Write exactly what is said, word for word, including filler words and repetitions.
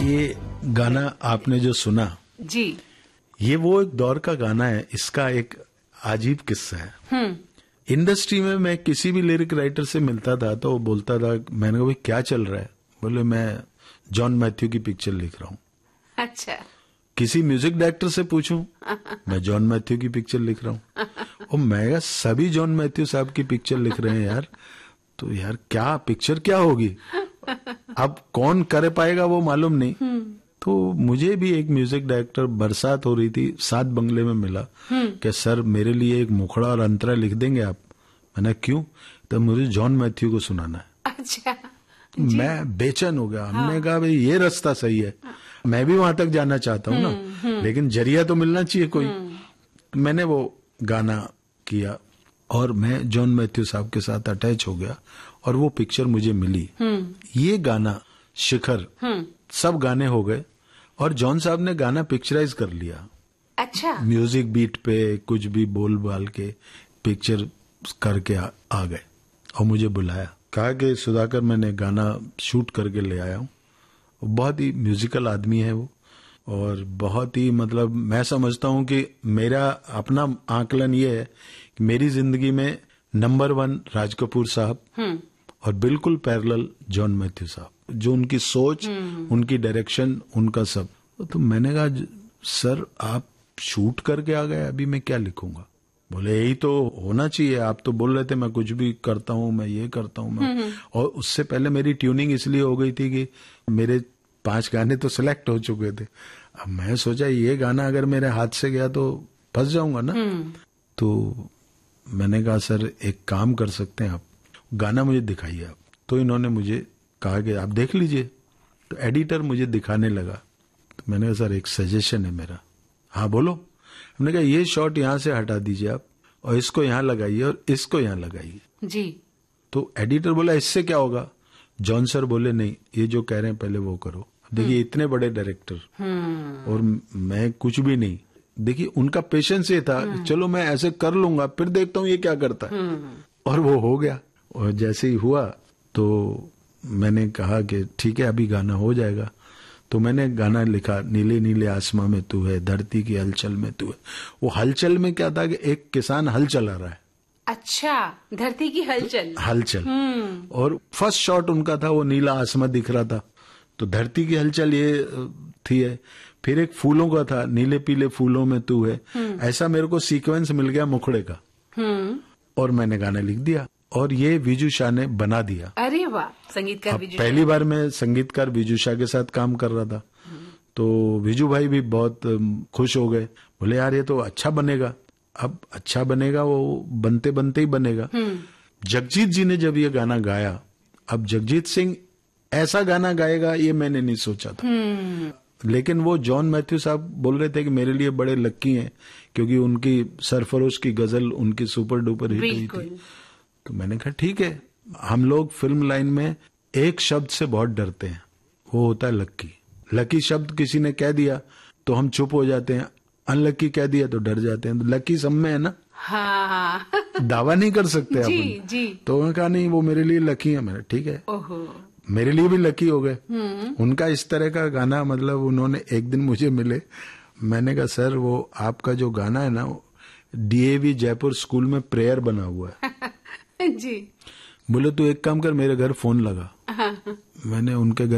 ये गाना आपने जो सुना जी, ये वो एक दौर का गाना है। इसका एक अजीब किस्सा है। हम्म इंडस्ट्री में मैं किसी भी लिरिक राइटर से मिलता था तो वो बोलता था, मैंने कहा भाई क्या चल रहा है? बोले मैं जॉन मैथ्यू की पिक्चर लिख रहा हूँ। अच्छा। किसी म्यूजिक डायरेक्टर से पूछूं, मैं जॉन मैथ्यू की पिक्चर लिख रहा हूँ। और मैं कहा सभी जॉन मैथ्यू साहब की पिक्चर लिख रहे हैं यार, तो यार क्या पिक्चर क्या होगी? अब कौन कर पाएगा वो मालूम नहीं। तो मुझे भी एक म्यूजिक डायरेक्टर, बरसात हो रही थी, सात बंगले में मिला कि सर मेरे लिए एक मुखड़ा और अंतरा लिख देंगे आप? मैंने क्यों? तो मुझे जॉन मैथ्यू को सुनाना है। अच्छा। मैं बेचैन हो गया। हमने हाँ। कहा भाई ये रास्ता सही है, मैं भी वहां तक जाना चाहता हूँ ना, लेकिन जरिया तो मिलना चाहिए कोई। मैंने वो गाना किया और मैं जॉन मैथ्यू साहब के साथ अटैच हो गया और वो पिक्चर मुझे मिली। ये गाना शिखर सब गाने हो गए और जॉन साहब ने गाना पिक्चराइज कर लिया। अच्छा। म्यूजिक बीट पे कुछ भी बोल बाल के पिक्चर करके आ, आ गए और मुझे बुलाया, कहा कि सुधाकर मैंने गाना शूट करके ले आया हूँ। बहुत ही म्यूजिकल आदमी है वो और बहुत ही, मतलब मैं समझता हूँ कि मेरा अपना आकलन ये है कि मेरी जिंदगी में नंबर वन राज कपूर साहब और बिल्कुल पैरेलल जॉन मैथ्यू साहब, जो उनकी सोच, उनकी डायरेक्शन, उनका सब। तो मैंने कहा सर आप शूट करके आ गए, अभी मैं क्या लिखूंगा? बोले यही तो होना चाहिए, आप तो बोल रहे थे मैं कुछ भी करता हूँ, मैं ये करता हूँ मैं। और उससे पहले मेरी ट्यूनिंग इसलिए हो गई थी कि मेरे पांच गाने तो सिलेक्ट हो चुके थे। अब मैं सोचा ये गाना अगर मेरे हाथ से गया तो फंस जाऊंगा ना। तो मैंने कहा सर एक काम कर सकते हैं आप, गाना मुझे दिखाइए आप। तो इन्होंने मुझे कहा कि आप देख लीजिए। तो एडिटर मुझे दिखाने लगा। तो मैंने कहा सर एक सजेशन है मेरा। हाँ बोलो। हमने कहा ये शॉट यहां से हटा दीजिए आप और इसको यहां लगाइए और इसको यहां लगाइए जी। तो एडिटर बोला इससे क्या होगा? जॉन सर बोले नहीं, ये जो कह रहे हैं पहले वो करो। देखिए इतने बड़े डायरेक्टर और मैं कुछ भी नहीं। देखिए उनका पेशेंस ये था, चलो मैं ऐसे कर लूंगा फिर देखता हूँ ये क्या करता है। और वो हो गया। और जैसे ही हुआ तो मैंने कहा कि ठीक है अभी गाना हो जाएगा। तो मैंने गाना लिखा, नीले नीले आसमां में तू है, धरती की हलचल में तू है। वो हलचल में क्या था कि एक किसान हल चला रहा है। अच्छा, धरती की हलचल। हलचल। और फर्स्ट शॉट उनका था, वो नीला आसमां दिख रहा था, तो धरती की हलचल ये थी है। फिर एक फूलों का था, नीले पीले फूलों में तू है। ऐसा मेरे को सीक्वेंस मिल गया मुखड़े का और मैंने गाना लिख दिया और ये विजू शाह ने बना दिया। अरे वाह, संगीतकार विजू। पहली बार मैं संगीतकार विजू शाह के साथ काम कर रहा था। तो विजू भाई भी बहुत खुश हो गए, बोले यार ये तो अच्छा बनेगा। अब अच्छा बनेगा वो बनते बनते ही बनेगा। जगजीत जी ने जब ये गाना गाया, अब जगजीत सिंह ऐसा गाना गाएगा ये मैंने नहीं सोचा था। लेकिन वो जॉन मैथ्यू साहब बोल रहे थे कि मेरे लिए बड़े लक्की हैं क्योंकि उनकी सरफरोश की गजल उनकी सुपर डुपर हिट हुई थी। तो मैंने कहा ठीक है। हम लोग फिल्म लाइन में एक शब्द से बहुत डरते हैं, वो होता है लक्की। लकी शब्द किसी ने कह दिया तो हम चुप हो जाते हैं, अनलकी कह दिया तो डर जाते हैं। तो लकी सब में है ना। हाँ। दावा नहीं कर सकते जी, अपन। जी। तो उन्होंने कहा नहीं वो मेरे लिए लकी है। मैंने ठीक है, ओहो। मेरे लिए भी लकी हो गए। उनका इस तरह का गाना, मतलब उन्होंने एक दिन मुझे मिले, मैंने कहा सर वो आपका जो गाना है ना डीएवी जयपुर स्कूल में प्रेयर बना हुआ है। जी। बोले तू एक काम कर मेरे घर फोन लगा। मैंने उनके घर